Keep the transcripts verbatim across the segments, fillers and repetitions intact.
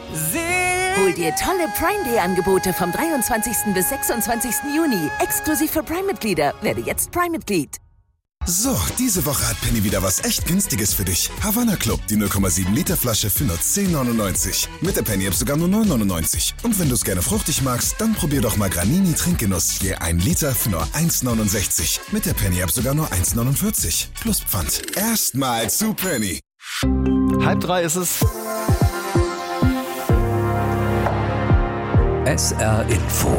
Hol dir tolle Prime-Day-Angebote vom dreiundzwanzigsten bis sechsundzwanzigsten Juni. Exklusiv für Prime-Mitglieder. Werde jetzt Prime-Mitglied. So, diese Woche hat Penny wieder was echt Günstiges für dich. Havanna Club, die null Komma sieben Liter Flasche für nur zehn neunundneunzig. Mit der Penny-App sogar nur neun neunundneunzig. Und wenn du es gerne fruchtig magst, dann probier doch mal Granini Trinkgenuss. Je ein Liter für nur eins neunundsechzig. Mit der Penny-App sogar nur eins neunundvierzig. Plus Pfand. Erstmal zu Penny. Halb drei ist es. S R Info.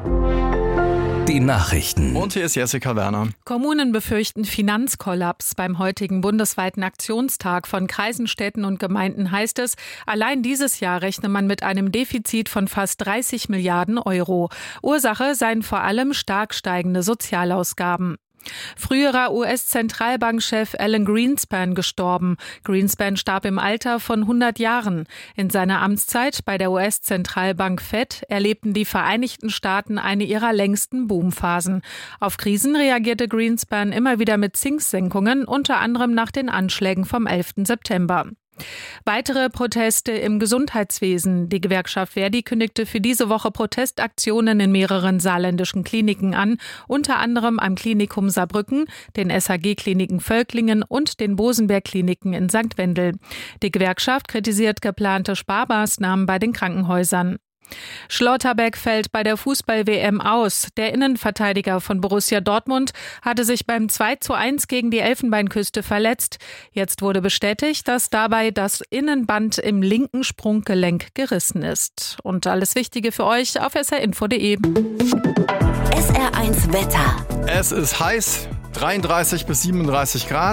Die Nachrichten. Und hier ist Jessica Werner. Kommunen befürchten Finanzkollaps. Beim heutigen bundesweiten Aktionstag von Kreisen, Städten und Gemeinden heißt es, allein dieses Jahr rechne man mit einem Defizit von fast dreißig Milliarden Euro. Ursache seien vor allem stark steigende Sozialausgaben. Früherer U S-Zentralbankchef Alan Greenspan gestorben. Greenspan starb im Alter von hundert Jahren. In seiner Amtszeit bei der U S-Zentralbank Fed erlebten die Vereinigten Staaten eine ihrer längsten Boomphasen. Auf Krisen reagierte Greenspan immer wieder mit Zinssenkungen, unter anderem nach den Anschlägen vom elften September. Weitere Proteste im Gesundheitswesen. Die Gewerkschaft Verdi kündigte für diese Woche Protestaktionen in mehreren saarländischen Kliniken an, unter anderem am Klinikum Saarbrücken, den S H G-Kliniken Völklingen und den Bosenberg-Kliniken in Sankt Wendel. Die Gewerkschaft kritisiert geplante Sparmaßnahmen bei den Krankenhäusern. Schlotterbeck fällt bei der Fußball-W M aus. Der Innenverteidiger von Borussia Dortmund hatte sich beim zwei zu eins gegen die Elfenbeinküste verletzt. Jetzt wurde bestätigt, dass dabei das Innenband im linken Sprunggelenk gerissen ist. Und alles Wichtige für euch auf s r info punkt d e. S R eins Wetter. Es ist heiß. dreiunddreißig bis siebenunddreißig Grad.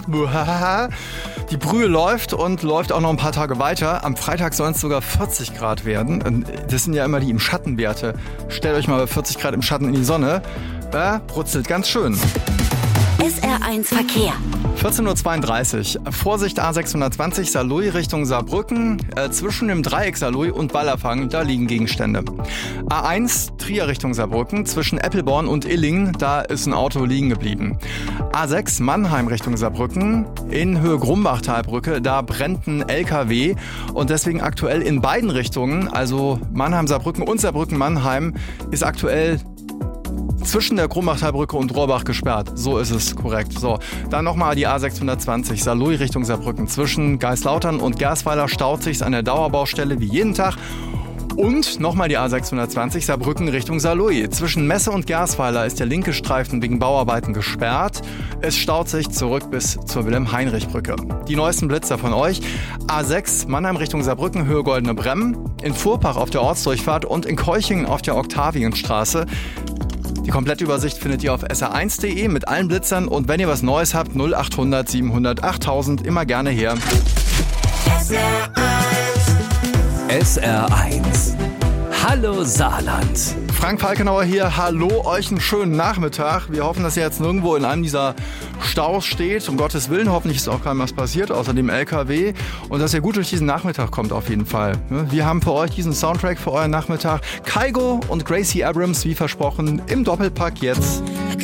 Die Brühe läuft und läuft auch noch ein paar Tage weiter. Am Freitag sollen es sogar vierzig Grad werden. Das sind ja immer die im Schattenwerte. Stellt euch mal bei vierzig Grad im Schatten in die Sonne. Da brutzelt ganz schön. S R eins Verkehr. vierzehn Uhr zweiunddreißig. Vorsicht A sechshundertzwanzig Saarlouis Richtung Saarbrücken. Äh, zwischen dem Dreieck Saarlouis und Ballerfang, da liegen Gegenstände. A eins Trier Richtung Saarbrücken. Zwischen Eppelborn und Illingen, da ist ein Auto liegen geblieben. A sechs Mannheim Richtung Saarbrücken. In Höhe Grumbachtalbrücke, da brennt ein L K W. Und deswegen aktuell in beiden Richtungen, also Mannheim-Saarbrücken und Saarbrücken-Mannheim, ist aktuell zwischen der Grumbachtalbrücke und Rohrbach gesperrt. So ist es korrekt. So, dann nochmal die A sechshundertzwanzig Saarlouis Richtung Saarbrücken. Zwischen Geislautern und Gersweiler staut sich's an der Dauerbaustelle wie jeden Tag. Und nochmal die A sechshundertzwanzig Saarbrücken Richtung Saarlouis. Zwischen Messe und Gersweiler ist der linke Streifen wegen Bauarbeiten gesperrt. Es staut sich zurück bis zur Wilhelm-Heinrich-Brücke. Die neuesten Blitzer von euch. A sechs Mannheim Richtung Saarbrücken, Höhe Goldene Bremm. In Furpach auf der Ortsdurchfahrt und in Keuchingen auf der Oktavienstraße. Die komplette Übersicht findet ihr auf s r eins punkt d e mit allen Blitzern. Und wenn ihr was Neues habt, null achthundert siebenhundert achttausend, immer gerne her. S R eins. Hallo Saarland. Frank Falkenauer hier. Hallo, euch einen schönen Nachmittag. Wir hoffen, dass ihr jetzt nirgendwo in einem dieser Staus steht. Um Gottes Willen, hoffentlich ist auch keinem was passiert, außer dem L K W. Und dass ihr gut durch diesen Nachmittag kommt auf jeden Fall. Wir haben für euch diesen Soundtrack für euren Nachmittag. Kygo und Gracie Abrams, wie versprochen, im Doppelpack jetzt.